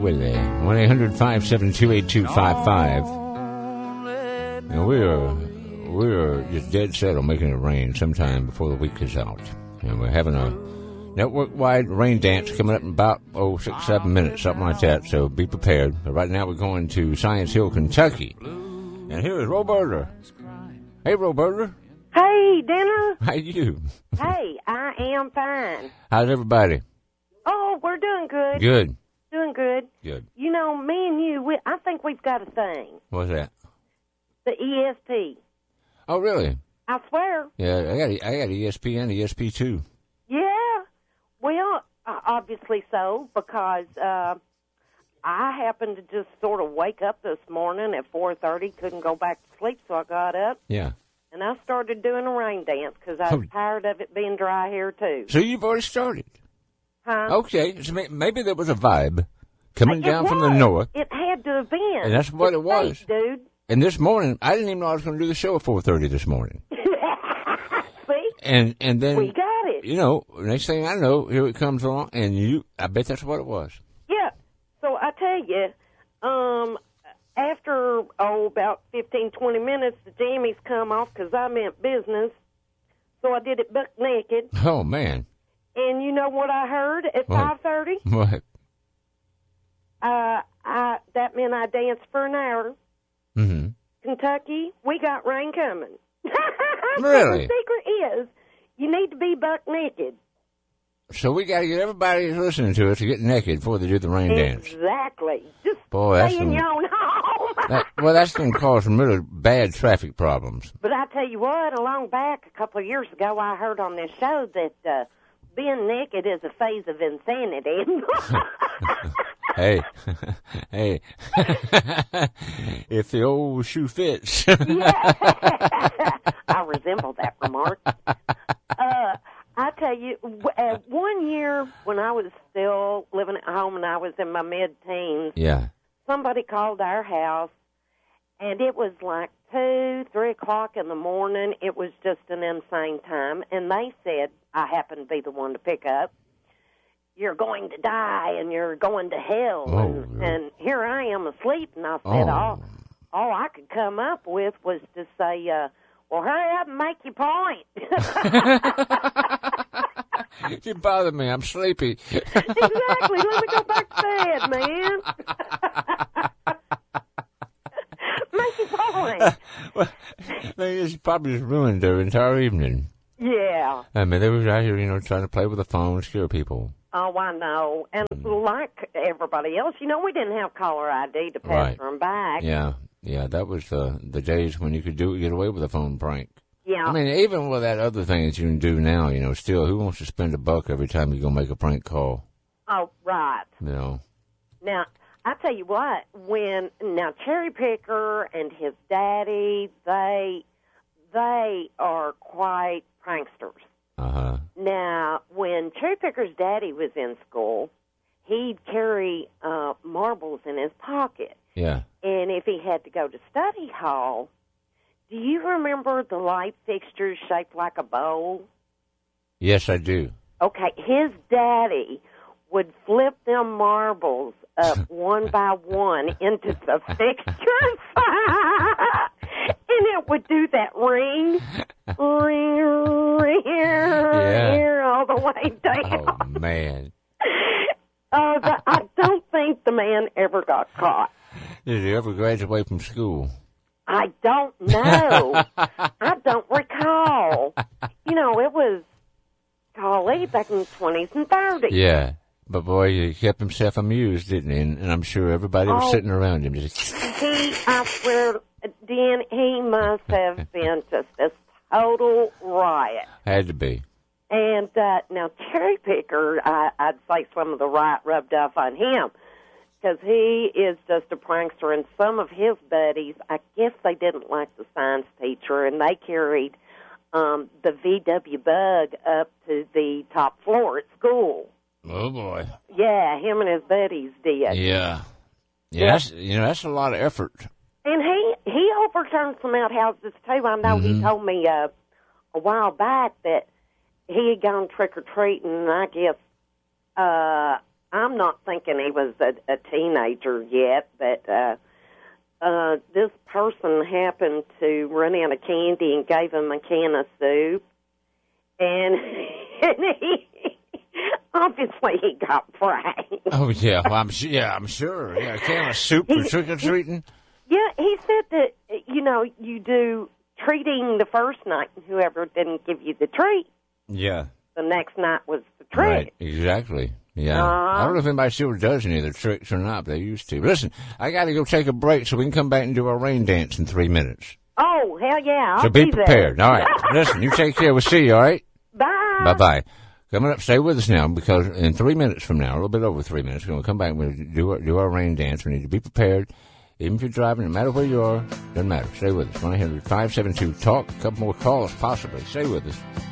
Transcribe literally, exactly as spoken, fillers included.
will they? one eight hundred five seven two eight two five five. And we are, we are just dead set on making it rain sometime before the week is out. And we're having a network-wide rain dance coming up in about, oh, six, seven minutes, something like that. So be prepared. But right now we're going to Science Hill, Kentucky. And here is Roberta. Hey, Roberta. Hey, Dinner. How you? Hey, I am fine. How's everybody? Oh, we're doing good. Good. Doing good. Good. You know, me and you, we, I think we've got a thing. What's that? The E S P. Oh, really? I swear. Yeah, I got I got E S P and E S P two. Yeah. Well, uh, obviously so, because uh, I happened to just sort of wake up this morning at four thirty, couldn't go back to sleep, so I got up. Yeah. And I started doing a rain dance because I was Oh. tired of it being dry here, too. So you've already started. Huh? Okay, so may- maybe there was a vibe coming It down from the was. north. It had to have been. And that's what It's it was. fake, dude. And this morning, I didn't even know I was going to do the show at four thirty this morning. See? And and then, We got it. you know, next thing I know, here it comes along, and you, I bet that's what it was. Yeah. So I tell you, um, after, oh, about fifteen, twenty minutes, the jammies come off because I meant business. So I did it buck naked. Oh, man. And you know what I heard at What? five thirty? What? Uh, I, that meant I danced for an hour. Mm-hmm. Kentucky, we got rain coming. Really? So the secret is you need to be buck naked. So we got to get everybody who's listening to us to get naked before they do the rain dance. Exactly. Just Boy, that's stay in some- your own home. That, well, that's going to cause some really bad traffic problems. But I tell you what, along back a couple of years ago, I heard on this show that uh, being naked is a phase of insanity. Hey, hey, if the old shoe fits. I resemble that remark. Uh, I tell you, w- uh, one year when I was still living at home and I was in my mid-teens, Yeah. somebody called our house, and it was like two, three o'clock in the morning. It was just an insane time. And they said, I happened to be the one to pick up, you're going to die and you're going to hell. Oh, and, yeah. and here I am asleep, and I said, Oh. all, all I could come up with was to say, uh, well, hurry up and make your point. You bother me. I'm sleepy. Exactly. Let me go back to bed, man. Make your point. Well, thing is, probably just ruined their entire evening. Yeah. I mean, they were out here, you know, trying to play with the phone, scare people. Oh, I know. And Mm. like everybody else, you know, we didn't have caller I D to pass Right. them back. Yeah, yeah, that was the the days when you could do get away with a phone prank. Yeah. I mean, even with that other thing that you can do now, you know, still, who wants to spend a buck every time you go make a prank call? Oh, right. You know. Now, I tell you what, when, now Cherry Picker and his daddy, they, they are quite pranksters. Uh huh. Now, when Cherry Picker's daddy was in school, he'd carry uh, marbles in his pocket. Yeah. And if he had to go to study hall, do you remember the light fixtures shaped like a bowl? Yes, I do. Okay, his daddy would flip them marbles up one by one into the fixtures. And it would do that ring, ring, ring, Yeah. all the way down. Oh, man. Uh, the, I don't think the man ever got caught. Did you ever graduate from school? I don't know. I don't recall. You know, it was, golly, back in the twenties and thirties. Yeah. But, boy, he kept himself amused, didn't he? And, and I'm sure everybody was Oh. sitting around him just... He, I swear, Dan, he must have been just a total riot. Had to be. And uh, now, Cherry Picker, I, I'd say some of the riot rubbed off on him because he is just a prankster. And some of his buddies, I guess they didn't like the science teacher, and they carried um, the V W bug up to the top floor at school. Oh, boy. Yeah, him and his buddies did. Yeah. Yeah, Yeah. that's, you know, that's a lot of effort. And he, he overturned some outhouses, too. I know Mm-hmm. he told me uh, a while back that he had gone trick-or-treating, and I guess uh, I'm not thinking he was a, a teenager yet, but uh, uh, this person happened to run out of candy and gave him a can of soup. And, and he, obviously he got pranked. Oh, yeah, well, I'm, yeah, I'm sure. Yeah, a can of soup for trick-or-treating? Yeah, he said that, you know, you do treating the first night, and whoever didn't give you the treat, yeah, the next night was the treat. Right, exactly. Yeah. Uh, I don't know if anybody still does any of the tricks or not, but they used to. Listen, I got to go take a break so we can come back and do our rain dance in three minutes. Oh, hell yeah. I'll so be be prepared. There. All right. Listen, you take care. We'll see you, all right? Bye. Bye-bye. Coming up, stay with us now, because in three minutes from now, a little bit over three minutes, we're going to come back and we'll do our, do our rain dance. We need to be prepared. Even if you're driving, no matter where you are, doesn't matter. Stay with us. one eight hundred five seven two talk. A couple more calls, possibly. Stay with us.